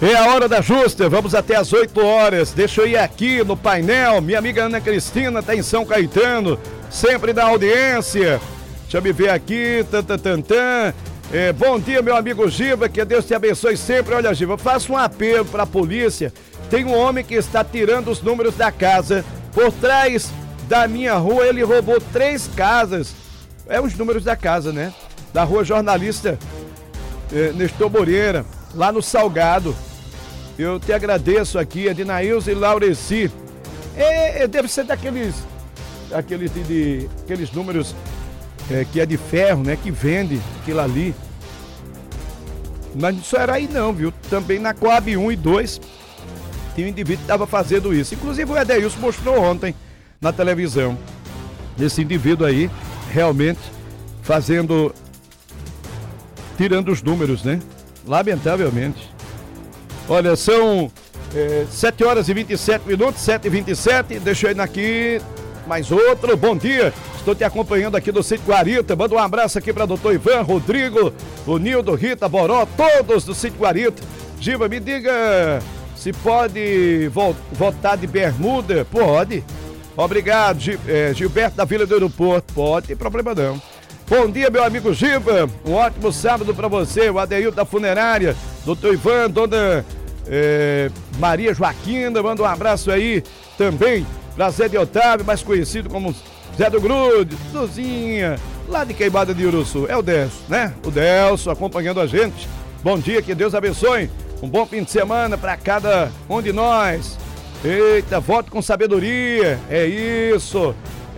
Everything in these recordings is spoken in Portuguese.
É a hora da justa, vamos até às 8 horas. Deixa eu ir aqui no painel. Minha amiga Ana Cristina está em São Caetano, sempre na audiência. Deixa eu me ver aqui. Bom dia, meu amigo Giba, que Deus te abençoe sempre. Olha, Giba, faço um apelo para a polícia. Tem um homem que está tirando os números da casa. Por trás da minha rua, ele roubou 3 casas. É os números da casa, né? Da rua Jornalista Nestor Moreira, lá no Salgado. Eu te agradeço aqui, é de Nailza e Laureci. Deve ser daqueles números que é de ferro, né? Que vende aquilo ali. Mas não só era aí não, viu? Também na Coab 1 e 2 tinha um indivíduo que estava fazendo isso. Inclusive o Edeilson mostrou ontem na televisão. Esse indivíduo aí, realmente, tirando os números, né? Lamentavelmente. Olha, são 7 horas e 27 minutos, 7h27. Deixa eu ir aqui, mais outro. Bom dia, estou te acompanhando aqui do Sítio Guarita. Manda um abraço aqui para doutor Ivan, Rodrigo, o Nildo, Rita, Boró, todos do Sítio Guarita. Giba, me diga se pode votar de bermuda. Pode. Obrigado, Gilberto da Vila do Aeroporto. Pode, tem problema não. Bom dia, meu amigo Giba. Um ótimo sábado para você. O Adeildo da Funerária, doutor Ivan, dona Maria Joaquina, manda um abraço aí também pra Zé de Otávio, mais conhecido como Zé do Grude, Duzinha, lá de Queimada de Uruçu. É o Delso, né? O Delso acompanhando a gente. Bom dia, que Deus abençoe. Um bom fim de semana para cada um de nós. Eita, vote com sabedoria. É isso.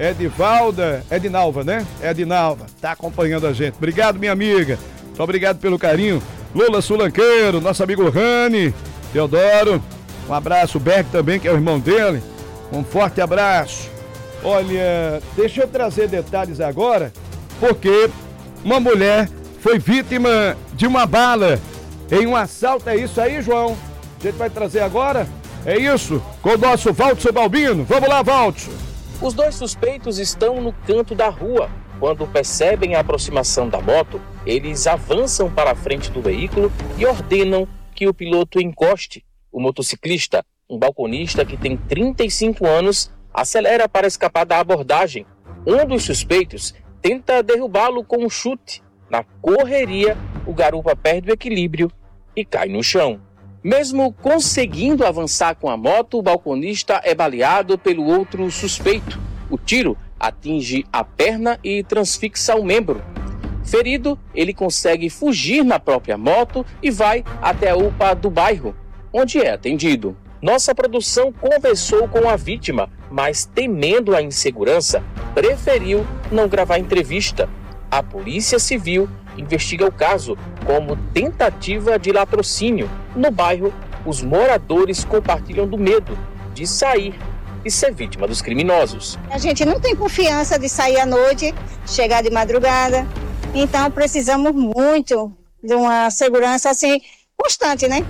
Edinalva, né? Edinalva, tá acompanhando a gente. Obrigado, minha amiga. Muito obrigado pelo carinho. Lula Sulanqueiro, nosso amigo Rani, Teodoro. Um abraço, o Berg também, que é o irmão dele. Um forte abraço. Olha, deixa eu trazer detalhes agora, porque uma mulher foi vítima de uma bala em um assalto. É isso aí, João? A gente vai trazer agora? É isso? Com o nosso Valtso Balbino. Vamos lá, Valtso. Os 2 suspeitos estão no canto da rua. Quando percebem a aproximação da moto, eles avançam para a frente do veículo e ordenam que o piloto encoste. O motociclista, um balconista que tem 35 anos, acelera para escapar da abordagem. Um dos suspeitos tenta derrubá-lo com um chute. Na correria, o garupa perde o equilíbrio e cai no chão. Mesmo conseguindo avançar com a moto, o balconista é baleado pelo outro suspeito. O tiro atinge a perna e transfixa o membro. Ferido, ele consegue fugir na própria moto e vai até a UPA do bairro, onde é atendido. Nossa produção conversou com a vítima, mas temendo a insegurança, preferiu não gravar entrevista. A Polícia Civil investiga o caso como tentativa de latrocínio. No bairro, os moradores compartilham do medo de sair e ser vítima dos criminosos. A gente não tem confiança de sair à noite, chegar de madrugada, então precisamos muito de uma segurança assim constante, né?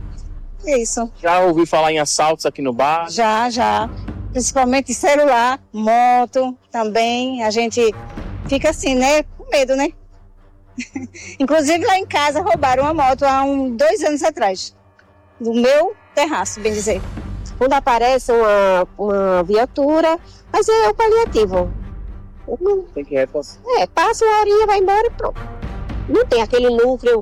Isso. Já ouvi falar em assaltos aqui no bairro? Já. Principalmente celular, moto também. A gente fica assim, né? Com medo, né? Inclusive lá em casa roubaram uma moto há 2 anos atrás. Do meu terraço, bem dizer. Quando aparece uma viatura, mas é o paliativo. Tem que reforçar. Passa uma horinha, vai embora e pronto. Não tem aquele núcleo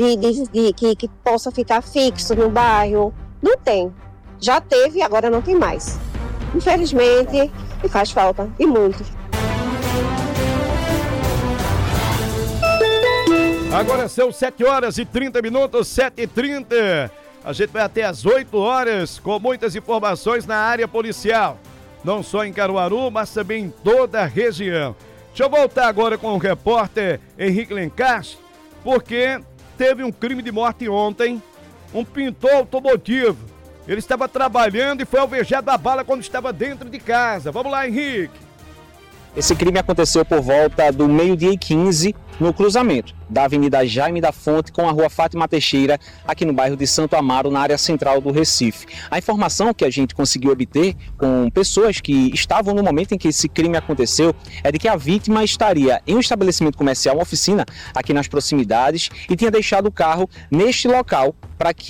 que possa ficar fixo no bairro. Não tem. Já teve, agora não tem mais. Infelizmente, e faz falta, e muito. Agora são 7 horas e 30 minutos, 7h30. A gente vai até às 8 horas com muitas informações na área policial. Não só em Caruaru, mas também em toda a região. Deixa eu voltar agora com o repórter Henrique Lencastre, porque teve um crime de morte ontem. Um pintor automotivo. Ele estava trabalhando e foi alvejado a bala quando estava dentro de casa. Vamos lá, Henrique. Esse crime aconteceu por volta do 12h15 no cruzamento da Avenida Jaime da Fonte com a Rua Fátima Teixeira, aqui no bairro de Santo Amaro, na área central do Recife. A informação que a gente conseguiu obter com pessoas que estavam no momento em que esse crime aconteceu é de que a vítima estaria em um estabelecimento comercial, uma oficina aqui nas proximidades, e tinha deixado o carro neste local para que